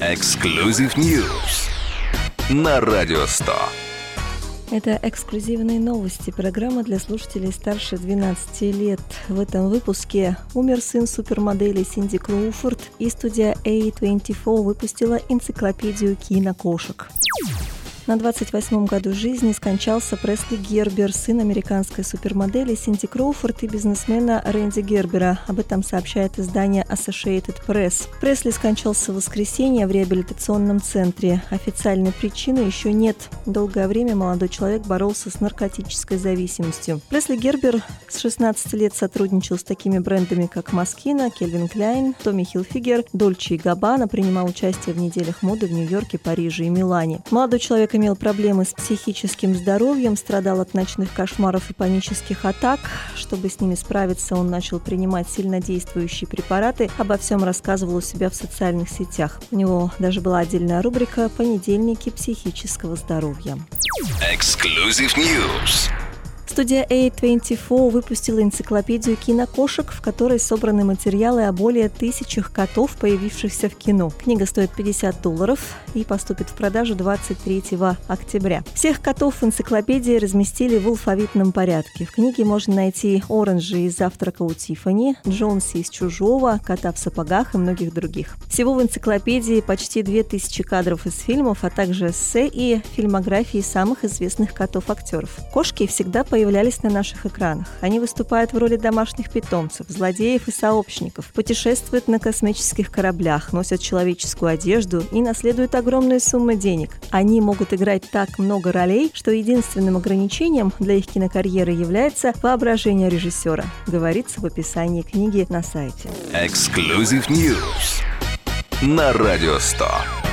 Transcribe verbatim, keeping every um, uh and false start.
Exclusive News на Радио сто. Это эксклюзивные новости, программа для слушателей старше двенадцати лет. В этом выпуске умер сын супермодели Синди Кроуфорд, и студия эй двадцать четыре выпустила энциклопедию кинокошек. На двадцать восьмом году жизни скончался Пресли Гербер, сын американской супермодели Синди Кроуфорд и бизнесмена Рэнди Гербера. Об этом сообщает издание Associated Press. Пресли скончался в воскресенье в реабилитационном центре. Официальной причины еще нет. Долгое время молодой человек боролся с наркотической зависимостью. Пресли Гербер с шестнадцати лет сотрудничал с такими брендами, как Moschino, Calvin Klein, Tommy Hilfiger, Dolce и Gabbana, принимал участие в неделях моды в Нью-Йорке, Париже и Милане. Молодой человек имел проблемы с психическим здоровьем, страдал от ночных кошмаров и панических атак. Чтобы с ними справиться, он начал принимать сильнодействующие препараты. Обо всем рассказывал у себя в социальных сетях. У него даже была отдельная рубрика «Понедельники психического здоровья». Exclusive News. Студия эй двадцать четыре выпустила энциклопедию кинокошек, в которой собраны материалы о более тысячах котов, появившихся в кино. Книга стоит пятьдесят долларов и поступит в продажу двадцать третьего октября. Всех котов в энциклопедии разместили в алфавитном порядке. В книге можно найти Оранжа из «Завтрака у Тиффани», Джонси из «Чужого», Кота в сапогах и многих других. Всего в энциклопедии почти две тысячи кадров из фильмов, а также эссе и фильмографии самых известных котов-актеров. Кошки всегда появляются появлялись на наших экранах. Они выступают в роли домашних питомцев, злодеев и сообщников, путешествуют на космических кораблях, носят человеческую одежду и наследуют огромные суммы денег. Они могут играть так много ролей, что единственным ограничением для их кинокарьеры является воображение режиссера, говорится в описании книги на сайте. Exclusive News на Радио сто.